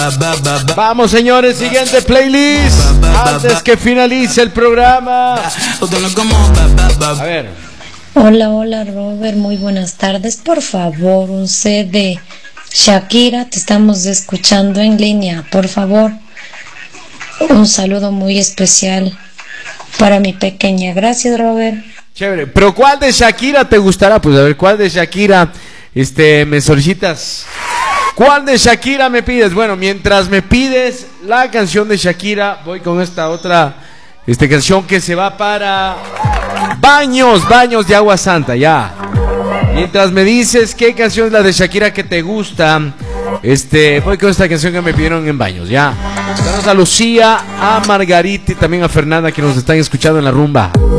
Vamos, señores, siguiente playlist. Antes que finalice el programa. A ver. Hola, Robert, muy buenas tardes. Por favor, un set de Shakira, te estamos escuchando en línea. Por favor, un saludo muy especial para mi pequeña. Gracias, Robert. Chévere, pero ¿cuál de Shakira te gustará? Pues a ver, ¿cuál de Shakira me solicitas? ¿Cuál de Shakira me pides? Bueno, mientras me pides la canción de Shakira, voy con esta otra canción que se va para Baños de Agua Santa, ya. Mientras me dices qué canción es la de Shakira que te gusta, voy con esta canción que me pidieron en Baños, ya. Saludos a Lucía, a Margarita y también a Fernanda que nos están escuchando en la rumba.